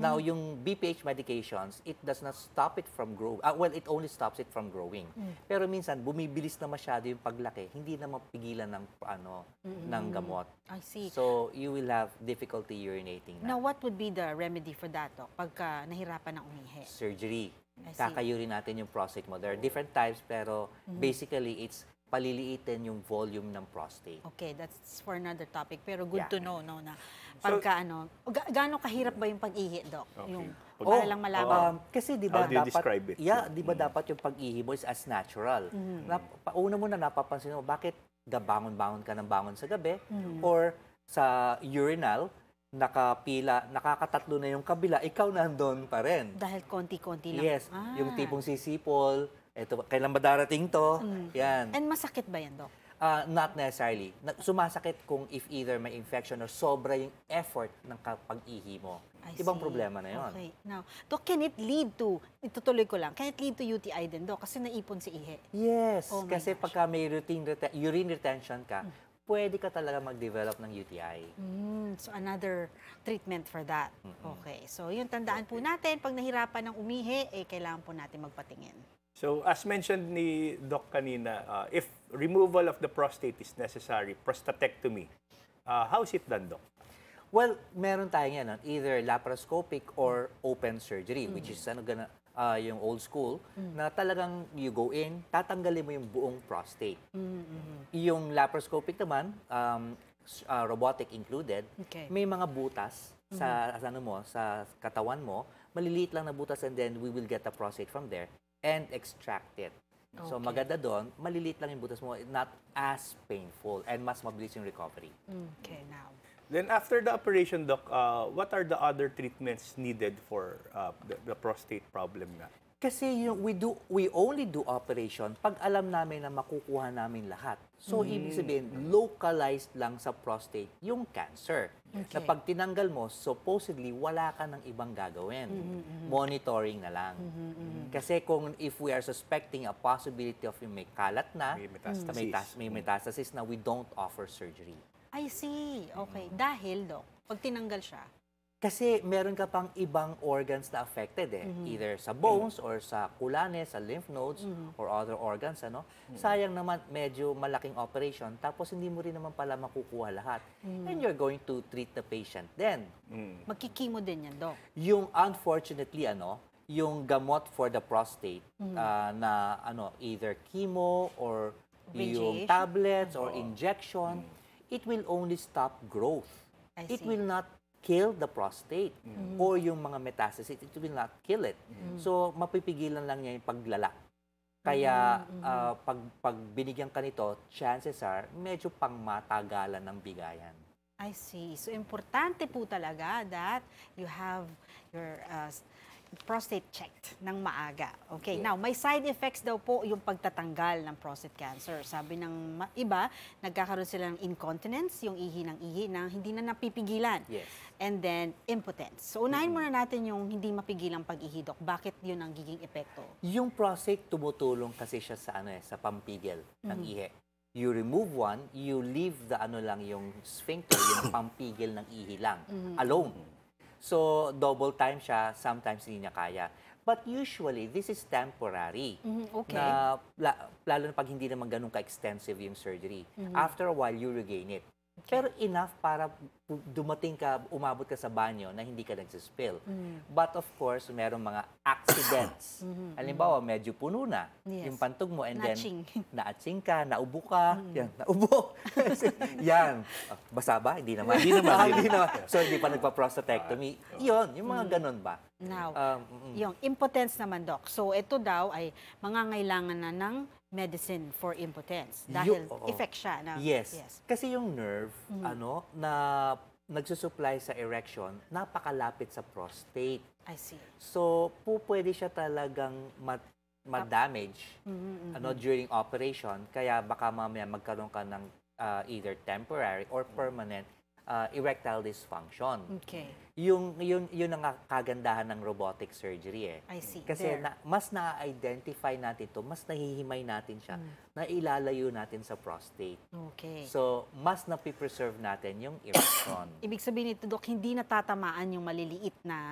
Now, yung BPH medications, it does not stop it from growing. Well, it only stops it from growing. Pero minsan, bumibilis na masyado yung paglaki, hindi na mapigilan ng gamot. I see. So, you will have difficulty urinating Now, na. what would be the remedy for that, Doc, pagka nahirapan ng umihi? Surgery. I see. Kakayurin natin yung prostate mo. There are different types, pero basically, it's paliliitin yung volume ng prostate. Okay, that's for another topic. Pero good Yeah. to know, no, na pagka gaano kahirap ba yung pag-ihi, Doc? Okay. Yung, Oh, para lang malaman. Kasi di ba How do you dapat describe it? di ba dapat yung pag-ihi mo is as natural. Una muna napapansin mo bakit bangon-bangon ka ng bangon sa gabi or sa urinal nakakatatlo na yung kabila, ikaw nandun pa rin. Dahil konti-konti lang. Yes, yung tipong sisipol, eto kailan ba darating to? Yan. And masakit ba yan, Doc? Not necessarily. Sumasakit kung if either may infection or sobra yung effort ng pag-ihi mo. I Ibang see. problema na yun. Okay. Now, Doc, can it lead to, itutuloy ko lang, can it lead to UTI din, Doc? Kasi naipon si ihi. Yes, Oh my kasi gosh. pagka may urine retention ka, pwede ka talaga mag-develop ng UTI. So, another treatment for that. Okay. So, yun, tandaan po natin, pag nahirapan ng umihi, kailangan po natin magpatingin. So, as mentioned ni Doc kanina, if removal of the prostate is necessary, prostatectomy, how is it done, Doc? Well, meron tayong yan, either laparoscopic or open surgery, which is yung old school, na talagang you go in, tatanggalin mo yung buong prostate. Yung laparoscopic naman, robotic included, Okay. may mga butas sa sa katawan mo, maliliit lang na butas, and then we will get the prostate from there and extract it. So Okay. maganda doon, maliliit lang yung butas mo, not as painful and mas mabilis yung recovery. Okay, now. Then after the operation, Doc, what are the other treatments needed for the prostate problem na? Kasi we only do operation pag alam namin na makukuha namin lahat. So, ibig sabihin, localized lang sa prostate yung cancer. Na Okay. pag tinanggal mo, supposedly, wala ka ng ibang gagawin. Monitoring na lang. Kasi kung if we are suspecting a possibility of yung may kalat na, May metastasis. may metastasis na, we don't offer surgery. I see. Okay. Dahil, Doc, pag tinanggal siya, Kasi meron ka pang ibang organs na affected either sa bones or sa kulanes, sa lymph nodes or other organs, Sayang naman medyo malaking operation tapos hindi mo rin naman pala makukuha lahat. And you're going to treat the patient then. magkikimo din yan, Doc. Yung unfortunately yung gamot for the prostate na either chemo or yung Radiation? tablets or injection, it will only stop growth. I It see. will not kill the prostate or yung mga metastasis, it will not kill it. So, mapipigilan lang niya yung paglala. Kaya, pag binigyan ka nito, chances are, medyo pang matagalan ng bigayan. I see. So, importante po talaga that you have your prostate checked ng maaga. Okay. Yeah. Now, may side effects daw po yung pagtatanggal ng prostate cancer. Sabi ng iba, nagkakaroon sila ng incontinence, yung ihi na hindi na napipigilan. Yes. And then, impotence. So, unahin muna natin yung hindi mapigilang pag-ihi, Doc. Bakit yun ang giging epekto? Yung prostate, tumutulong kasi siya sa pampigil ng ihi. You remove one, you leave yung sphincter, yung pampigil ng ihi lang, alone. So, double time siya, sometimes hindi niya kaya. But usually, this is temporary. Okay. Na, lalo na pag hindi naman ganun ka-extensive yung surgery. After a while, you regain it. Pero enough para umabot ka sa banyo na hindi ka nagsispill. But of course, merong mga accidents. Halimbawa, medyo puno na Yes. yung pantog mo and Natching. then naatsing ka, naubo ka, yan, naubo. Yan. Basa ba? Hindi naman. Hindi naman. So, hindi pa nagpa-prostatectomy. Yun, yung mga ganun ba? Now, yung impotence naman, Doc. So, ito daw ay mangangailangan na ng medicine for impotence. Dahil Oo. effect siya. Na, Yes. Kasi yung nerve, na nagsusupply sa erection, napakalapit sa prostate. I see. So, pwede siya talagang ma-damage during operation. Kaya baka mamaya magkaroon ka ng either temporary or permanent erectile dysfunction. Okay. Yun ang kagandahan ng robotic surgery I see. Kasi There. mas na-identify natin to, mas nahihimay natin siya, na ilalayo natin sa prostate. Okay. So, mas napipreserve natin yung erection. Ibig sabihin nito, Doc, hindi natatamaan yung maliliit na